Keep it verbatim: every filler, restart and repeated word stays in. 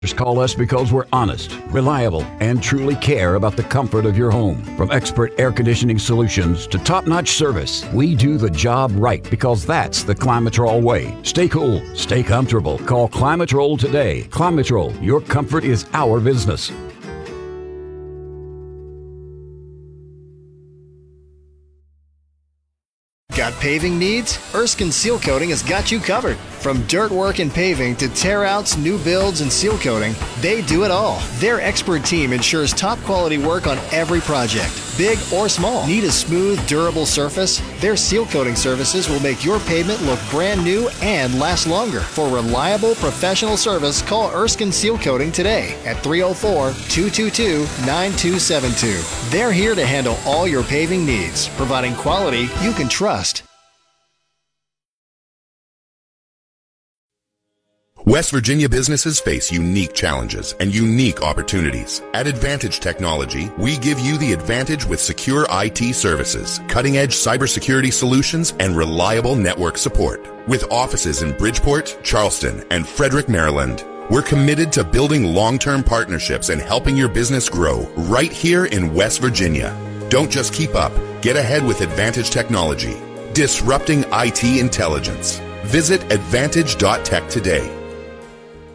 Just call us because we're honest, reliable, and truly care about the comfort of your home. From expert air conditioning solutions to top-notch service, we do the job right because that's the Climatrol way. Stay cool, stay comfortable. Call Climatrol today. Climatrol, your comfort is our business. Got paving needs? Erskine Seal Coating has got you covered. From dirt work and paving to tear-outs, new builds, and seal coating, they do it all. Their expert team ensures top-quality work on every project, big or small. Need a smooth, durable surface? Their seal coating services will make your pavement look brand new and last longer. For reliable, professional service, call Erskine Seal Coating today at three oh four, two two two, nine two seven two. They're here to handle all your paving needs, providing quality you can trust. West Virginia businesses face unique challenges and unique opportunities. At Advantage Technology, we give you the advantage with secure I T services, cutting-edge cybersecurity solutions, and reliable network support. With offices in Bridgeport, Charleston, and Frederick, Maryland, we're committed to building long-term partnerships and helping your business grow right here in West Virginia. Don't just keep up. Get ahead with Advantage Technology, disrupting I T intelligence. Visit advantage dot tech today.